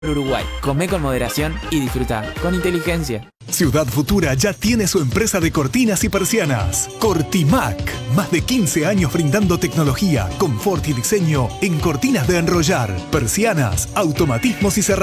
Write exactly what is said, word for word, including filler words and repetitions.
Uruguay. Come con moderación y disfruta con inteligencia. Ciudad Futura ya tiene su empresa de cortinas y persianas, Cortimac. Más de quince años brindando tecnología, confort y diseño en cortinas de enrollar, persianas, automatismos y cerraduras.